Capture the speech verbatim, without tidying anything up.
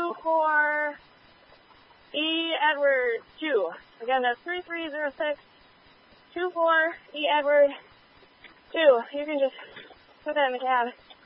two four E Edward two. Again, that's three three zero six two four E Edward two. You can just put that in the cab.